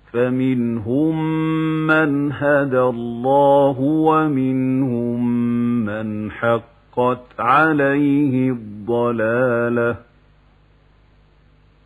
فمنهم من هدى الله ومنهم من حقت عليه الضلالة